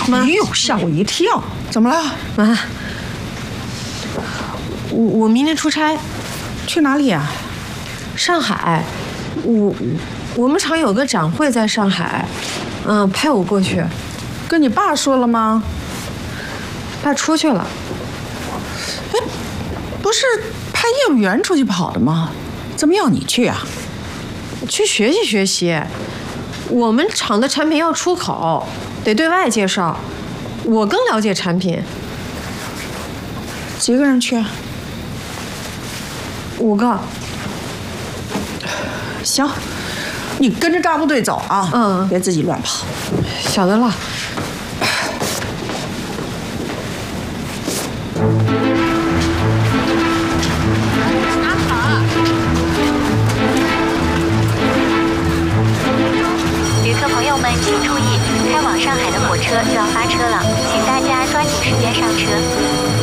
哎呦，吓我一跳！怎么了， 妈？我明天出差， 去哪里呀？ 上海。我们厂有个展会在上海，派我过去。 跟你爸说了吗？ 爸出去了。 哎，不是派业务员出去跑的吗？怎么要你去啊？ 去学习学习。我们厂的产品要出口，得对外介绍，我更了解产品。 几个人去 ？5个。 行，你跟着大部队走啊，别自己乱跑。 晓得了。 旅客朋友们请注意，开往上海的火车就要发车了，请大家抓紧时间上车。